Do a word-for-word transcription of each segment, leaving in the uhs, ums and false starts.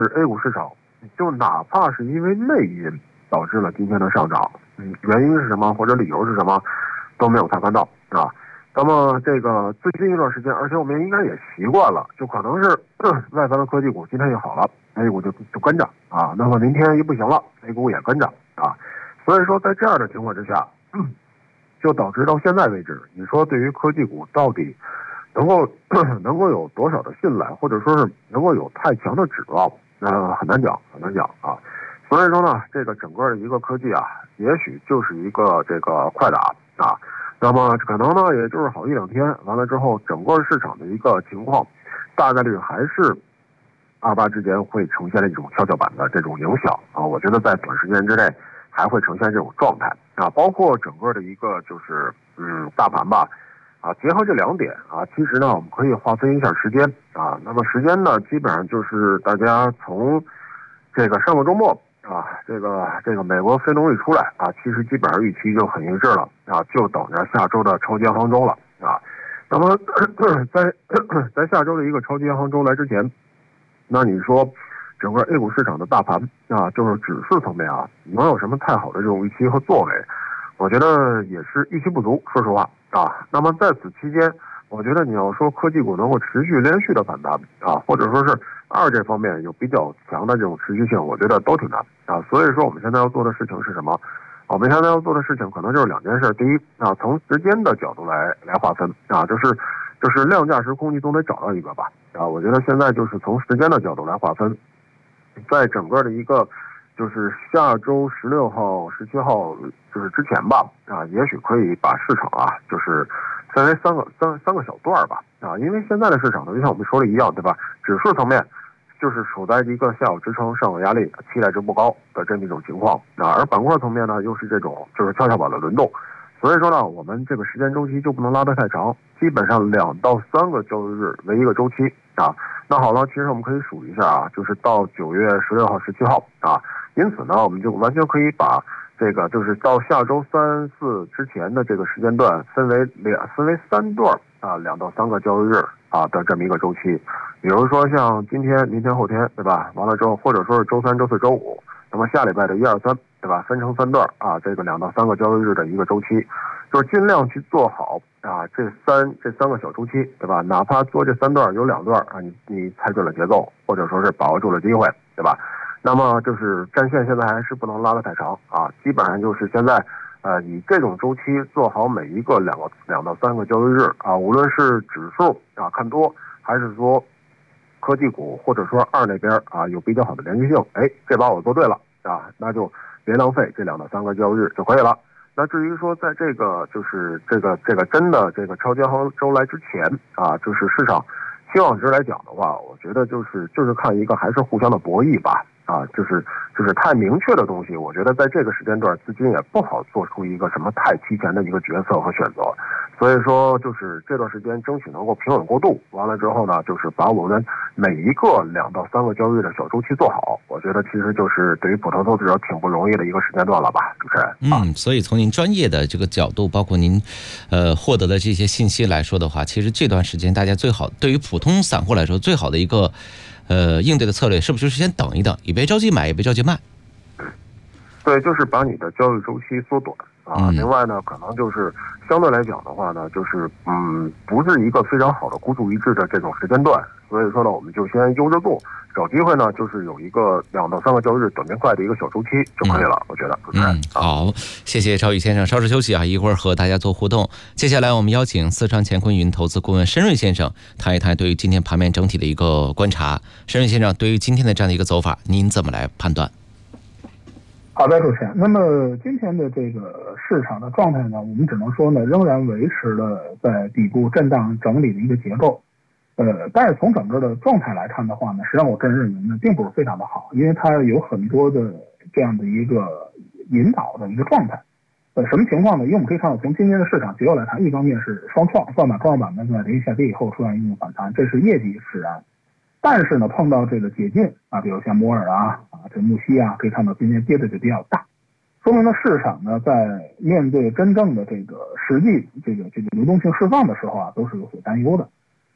A 股市场，就哪怕是因为内因导致了今天的上涨，嗯，原因是什么或者理由是什么都没有太看到啊。那么这个最近一段时间，而且我们应该也习惯了，就可能是、呃、外盘的科技股今天一好了 ，A 股就就跟着啊，那么明天一不行了 ，A 股也跟着啊。所以说在这样的情况之下，嗯、就导致到现在为止，你说对于科技股到底能够能够有多少的信赖，或者说是能够有太强的指望，呃，很难讲，很难讲啊。所以说呢，这个整个的一个科技啊，也许就是一个这个快打啊，那么可能呢，也就是好一两天，完了之后，整个市场的一个情况，大概率还是二八之间会呈现这种跷跷板的这种影响啊。我觉得在短时间之内还会呈现这种状态啊，包括整个的一个就是嗯大盘吧。啊，结合这两点啊，其实呢，我们可以划分一下时间啊。那么时间呢，基本上就是大家从这个上个周末啊，这个这个美国非农一出来啊，其实基本上预期就很一致了啊，就等着下周的超级央行周了啊。那么在在下周的一个超级央行周来之前，那你说整个 A 股市场的大盘啊，就是指数层面啊，能有什么太好的这种预期和作为？我觉得也是预期不足，说实话啊。那么在此期间，我觉得你要说科技股能够持续连续的反弹啊，或者说是二这方面有比较强的这种持续性，我觉得都挺难啊。所以说我们现在要做的事情是什么？我们现在要做的事情可能就是两件事。第一啊，从时间的角度来来划分啊，就是就是量价时空你总得找到一个吧啊。我觉得现在就是从时间的角度来划分，在整个的一个。就是下周十六号、十七号，就是之前吧，啊，也许可以把市场啊，就是分为三个三三个小段吧，啊，因为现在的市场呢，就像我们说的一样，对吧？指数层面就是处在一个下有支撑、上有压力、期待值不高的这么一种情况啊，而板块层面呢，又是这种就是跷跷板的轮动，所以说呢，我们这个时间周期就不能拉得太长，基本上两到三个交易日为一个周期啊。那好了，其实我们可以数一下啊，就是到九月十六号、十七号啊。因此呢，我们就完全可以把这个就是到下周三四之前的这个时间段分为两分为三段啊，两到三个交易日啊的这么一个周期。比如说像今天、明天、后天，对吧？完了之后，或者说是周三、周四周五，那么下礼拜的一二三，对吧？分成三段啊，这个两到三个交易日的一个周期，就是尽量去做好啊这三这三个小周期，对吧？哪怕做这三段有两段啊，你你猜准了节奏，或者说是把握住了机会，对吧？那么就是战线现在还是不能拉得太长啊，基本上就是现在，呃，以这种周期做好每一个两个两到三个交易日啊，无论是指数啊看多，还是说科技股或者说二那边啊有比较好的连续性，哎，这把我做对了啊，那就别浪费这两到三个交易日就可以了。那至于说在这个就是这个这个真的这个超级央行周来之前啊，就是市场期望值来讲的话，我觉得就是就是看一个还是互相的博弈吧。啊，就是就是太明确的东西，我觉得在这个时间段，资金也不好做出一个什么太提前的一个决策和选择，所以说就是这段时间争取能够平稳过渡，完了之后呢，就是把我们每一个两到三个交易的小周期做好，我觉得其实就是对于普通投资者挺不容易的一个时间段了吧，主持人。 嗯，所以从您专业的这个角度，包括您呃获得的这些信息来说的话，其实这段时间大家最好对于普通散户来说最好的一个。呃，应对的策略是不是就是先等一等，也别着急买，也别着急卖？ 对，就是把你的交易周期缩短啊。 嗯、 另外呢，可能就是相对来讲的话呢，就是嗯，不是一个非常好的孤注一掷的这种时间段，所以说呢，我们就先悠着做，找机会呢，就是有一个两到三个交易日短平快的一个小周期就可以了，嗯、我觉得。 嗯，好，谢谢赵宇先生，稍事休息啊，一会儿和大家做互动。接下来我们邀请四川乾坤云投资顾问申瑞先生谈一谈对于今天盘面整体的一个观察。申瑞先生，对于今天的这样的一个走法，您怎么来判断？ 好的，主持人。那么今天的这个市场的状态呢，我们只能说呢，仍然维持了在底部震荡整理的一个结构。呃，但是从整个的状态来看的话呢，实际上我个人认为呢，并不是非常的好，因为它有很多的这样的一个引导的一个状态。呃，什么情况呢？因为我们可以看到，从今天的市场结构来看，一方面是双创，创板、创业板呢在连续下跌以后出现一种反弹，这是业绩使然。但是呢，碰到这个解禁啊，比如像摩尔啊、啊这木西啊，可以看到今天跌的就比较大，说明呢市场呢在面对真正的这个实际这个这个流动性释放的时候啊，都是有所担忧的。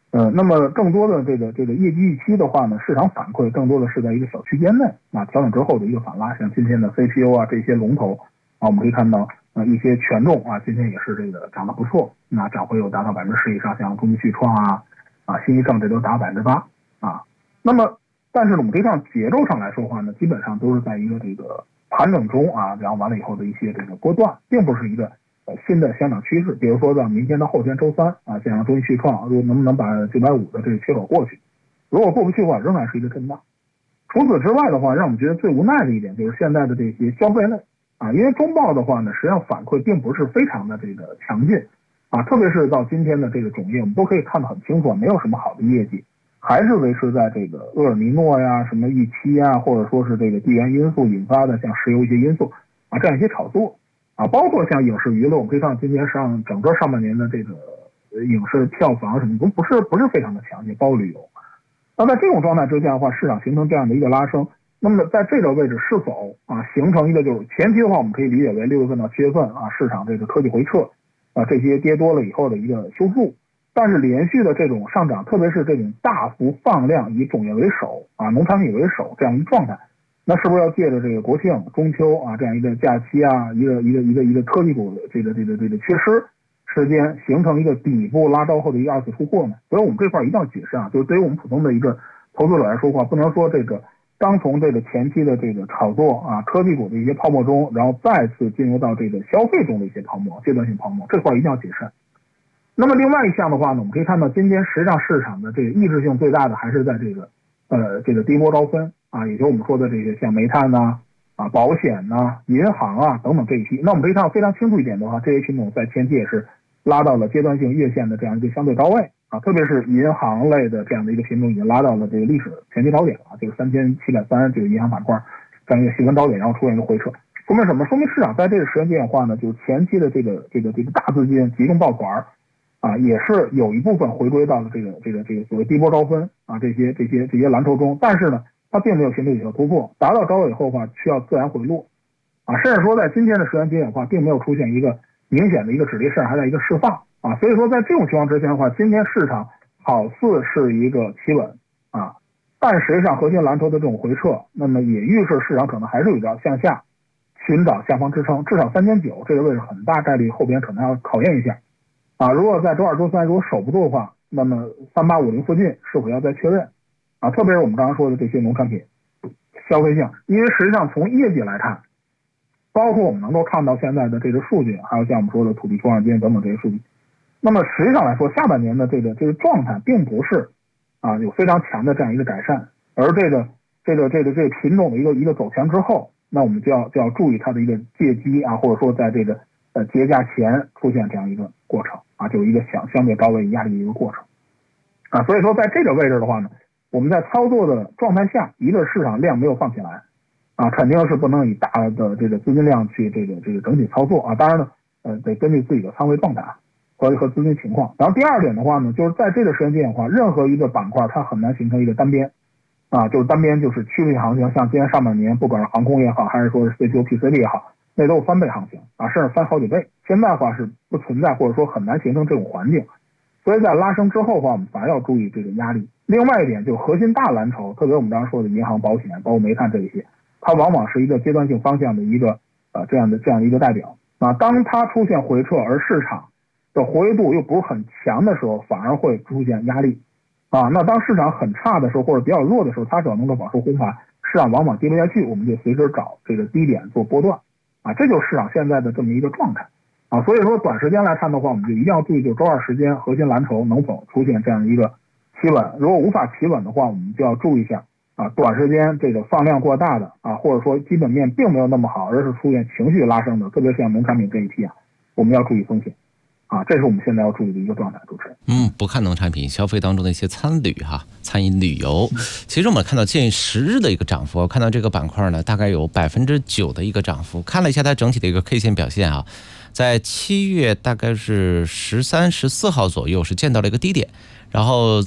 呃，那么更多的这个这个业绩预期的话呢，市场反馈更多的是在一个小区间内啊调整之后的一个反拉，像今天的 C P U 啊这些龙头啊，我们可以看到啊一些权重啊今天也是这个涨得不错，那涨幅有达到百分之十以上，像中国旭创啊啊新一盛这都达百分之八啊。那么但是呢，我们可以看节奏上来说的话呢，基本上都是在一个这个盘整中啊，然后完了以后的一些这个波段，并不是一个呃新的相涨趋势。比如说到明天到后天周三啊，像中旭创如果能不能把九百五的这个缺口过去，如果过不去的话，仍然是一个震荡。除此之外的话，让我们觉得最无奈的一点就是现在的这些消费类啊，因为中报的话呢，实际上反馈并不是非常的这个强劲啊，特别是到今天的这个种业，我们都可以看得很清楚，没有什么好的业绩，还是维持在这个厄尔尼诺呀、什么预期啊，或者说是这个地缘因素引发的像石油一些因素啊，这样一些炒作啊，包括像影视娱乐，我们可以看到今年上整个上半年的这个影视票房什么都不是不是非常的强劲，包括旅游。那在这种状态之下的话，市场形成这样的一个拉升，那么在这个位置是否啊形成一个就是前期的话，我们可以理解为六月份到七月份啊市场这个科技回撤啊这些跌多了以后的一个修复。但是连续的这种上涨，特别是这种大幅放量以种业为首啊、农产品为首这样一个状态，那是不是要借着这个国庆、中秋啊这样一个假期啊，一个一个一个一个科技股的这个这个这个缺失时间，形成一个底部拉高后的一个二次突破呢？所以我们这块一定要解释啊，就是对于我们普通的一个投资者来说的话，不能说这个刚从这个前期的这个炒作啊科技股的一些泡沫中，然后再次进入到这个消费中的一些泡沫、阶段性泡沫，这块一定要谨慎。那么另外一项的话呢，我们可以看到今天实际上市场的这个抑制性最大的还是在这个呃这个低波高分啊，也就是我们说的这些像煤炭呐、啊、保险呐、啊、银行啊等等这一批。那我们可以看到非常清楚一点的话，这些品种在前期也是拉到了阶段性月线的这样一个相对高位啊，特别是银行类的这样的一个品种已经拉到了这个历史前期高点了，这个三千七百三这个银行板块这样一个细分高点，然后出现一个回撤。说明什么？说明市场在这个时间点的话呢，就是前期的这个这个这个大资金集中抱团啊，也是有一部分回归到了这个这个这个所谓低波高分啊这些这些这些蓝筹中，但是呢，它并没有形成有效突破，达到高位以后的话，需要自然回落啊，甚至说在今天的时间节点的话，并没有出现一个明显的一个止跌，甚至还在一个释放啊，所以说在这种情况之下的话，今天市场好似是一个企稳啊，但实际上核心蓝筹的这种回撤，那么也预示市场可能还是有要向下寻找下方支撑，至少三千九这个位置很大概率后边可能要考验一下。啊，如果在周二、周三如果守不住的话，那么三八五零附近是否要再确认？啊，特别是我们刚刚说的这些农产品、消费性，因为实际上从业绩来看，包括我们能够看到现在的这个数据，还有像我们说的土地出让金等等这些数据，那么实际上来说，下半年的这个这个状态并不是啊有非常强的这样一个改善，而这个这个这个这个品种的一个一个走强之后，那我们就要就要注意它的一个借机啊，或者说在这个呃节假前出现这样一个过程。啊，就一个相相对高位压力的一个过程，啊，所以说在这个位置的话呢，我们在操作的状态下，一个市场量没有放起来，啊，肯定是不能以大的这个资金量去这个这个整体操作啊，当然呢，呃，得根据自己的仓位状态和和资金情况。然后第二点的话呢，就是在这个时间点的话，任何一个板块它很难形成一个单边，啊，就是单边就是趋势性行情，像今年上半年不管是航空也好，还是说是 C P U P C B 也好。那都是翻倍行情啊，甚至翻好几倍。现在的话是不存在，或者说很难形成这种环境，所以在拉升之后的话，我们反而要注意这个压力。另外一点，就是核心大蓝筹，特别我们刚刚说的银行、保险，包括煤炭这一些，它往往是一个阶段性方向的一个呃这样的这样一个代表啊。当它出现回撤，而市场的活跃度又不是很强的时候，反而会出现压力啊。那当市场很差的时候，或者比较弱的时候，它只要能够保持红盘，市场往往跌不下去，我们就随时找这个低点做波段。啊，这就是市场现在的这么一个状态啊，所以说短时间来看的话，我们就一定要注意，就周二时间核心蓝筹能否出现这样一个企稳，如果无法企稳的话，我们就要注意一下啊，短时间这个放量过大的啊，或者说基本面并没有那么好，而是出现情绪拉升的，特别像农产品这一批啊，我们要注意风险。啊，这是我们现在要注意的一个状态，主持人。 嗯，不看农产品，消费当中的一些餐旅哈，餐饮旅游。其实我们看到近十日的一个涨幅，看到这个板块呢，大概有百分之九的一个涨幅。看了一下它整体的一个 K 线表现啊，在七月大概是十三、十四号左右是见到了一个低点，然后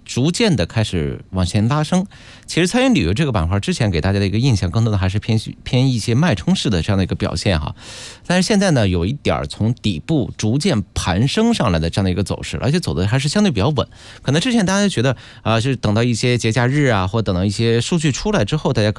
逐渐的开始往前拉升。其实餐饮旅游这个板块之前给大家的一个印象，更多的还是偏偏一些脉冲式的这样的一个表现哈。但是现在呢，有一点从底部逐渐盘升上来的这样的一个走势，而且走的还是相对比较稳。可能之前大家觉得啊、呃，是等到一些节假日啊，或等到一些数据出来之后，大家可能